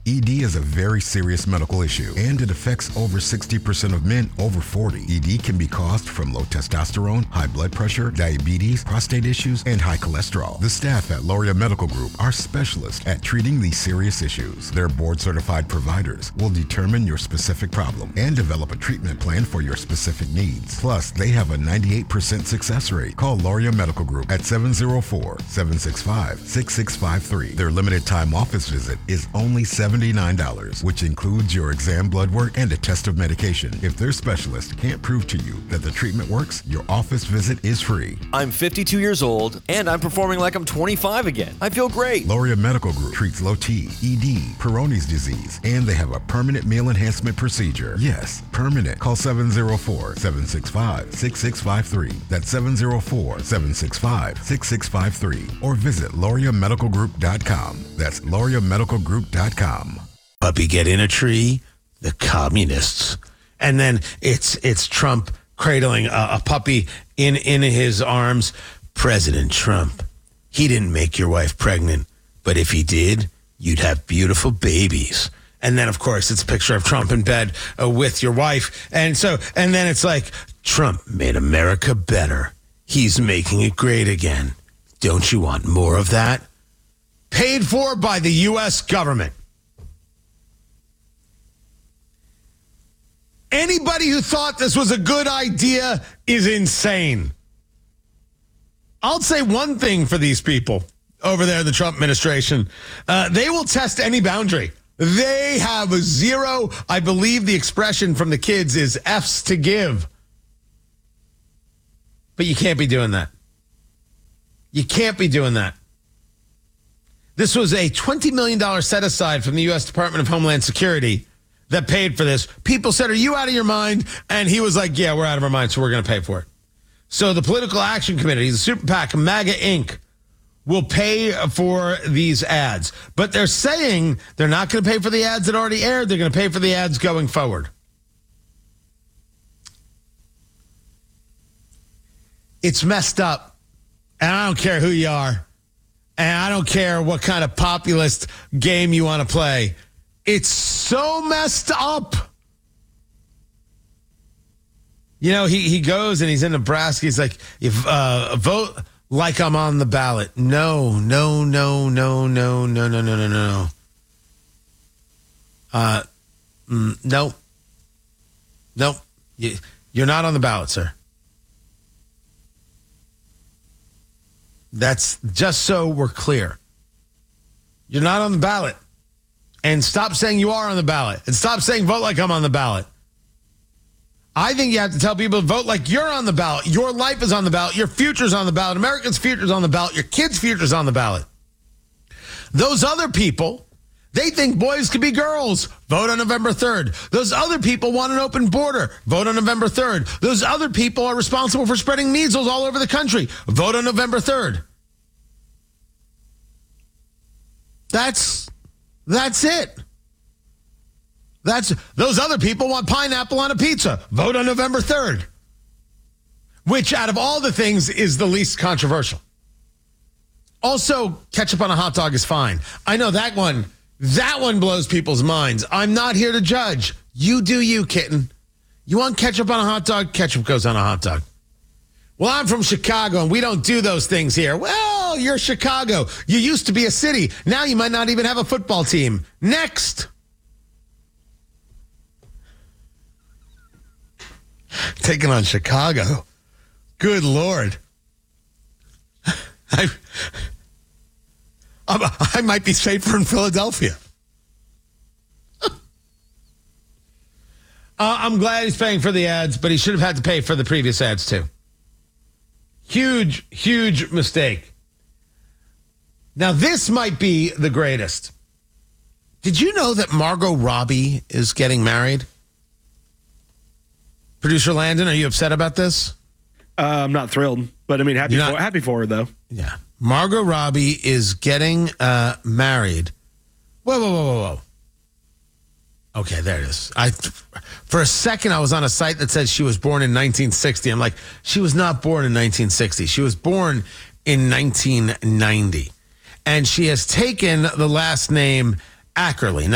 ED is a very serious medical issue, and it affects over 60% of men over 40. ED can be caused from low testosterone, high blood pressure, diabetes, prostate issues, and high cholesterol. The staff at Loria Medical Group are specialists at treating these serious issues. Their board-certified providers will determine your specific problem and develop a treatment plan for your specific needs. Plus, they have a 98% success rate. Call Loria Medical Group at 704-765-6653. Their limited time office visit is only $79, which includes your exam, blood work, and a test of medication. If their specialist can't prove to you that the treatment works, your office visit is free. I'm 52 years old, and I'm performing like I'm 25 again. I feel great. Loria Medical Group treats low T, ED, Peyronie's disease, and they have a permanent meal enhancement procedure. Yes, permanent. Call 704-765-6653. That's 704-765-6653. Or visit LoriaMedicalGroup.com. That's LoriaMedicalGroup.com. Puppy get in a tree, the communists. And then it's Trump cradling a puppy in his arms. President Trump, he didn't make your wife pregnant, but if he did, you'd have beautiful babies. And then, of course, it's a picture of Trump in bed with your wife. And then it's like, Trump made America better. He's making it great again. Don't you want more of that? Paid for by the U.S. government. Anybody who thought this was a good idea is insane. I'll say one thing for these people over there in the Trump administration. They will test any boundary. They have zero. I believe the expression from the kids is F's to give. But you can't be doing that. You can't be doing that. This was a $20 million set aside from the U.S. Department of Homeland Security that paid for this. People said, are you out of your mind? And he was like, yeah, we're out of our mind, so we're going to pay for it. So the Political Action Committee, the Super PAC, MAGA Inc., will pay for these ads. But they're saying they're not going to pay for the ads that already aired. They're going to pay for the ads going forward. It's messed up. And I don't care who you are. And I don't care what kind of populist game you want to play. It's so messed up. You know, he goes and he's in Nebraska. He's like, if vote like I'm on the ballot. No. No. You're not on the ballot, sir. That's just so we're clear. You're not on the ballot. And stop saying you are on the ballot. And stop saying vote like I'm on the ballot. I think you have to tell people to vote like you're on the ballot. Your life is on the ballot. Your future's on the ballot. Americans' future's on the ballot. Your kids' future's on the ballot. Those other people, they think boys could be girls. Vote on November 3rd. Those other people want an open border. Vote on November 3rd. Those other people are responsible for spreading measles all over the country. Vote on November 3rd. That's it. Those other people want pineapple on a pizza. Vote on November 3rd. Which, out of all the things, is the least controversial. Also, ketchup on a hot dog is fine. I know that one blows people's minds. I'm not here to judge. You do you, kitten. You want ketchup on a hot dog? Ketchup goes on a hot dog. Well, I'm from Chicago, and we don't do those things here. Well, you're Chicago. You used to be a city. Now you might not even have a football team. Next. Taking on Chicago. Good Lord. I might be safer in Philadelphia. I'm glad he's paying for the ads, but he should have had to pay for the previous ads too. Huge mistake. Now, this might be the greatest. Did you know that Margot Robbie is getting married? Producer Landon, are you upset about this? I'm not thrilled, but I mean, happy for her, though. Yeah. Margot Robbie is getting married. Whoa. Okay, there it is. For a second, I was on a site that said she was born in 1960. I'm like, she was not born in 1960. She was born in 1990. And she has taken the last name Ackerley.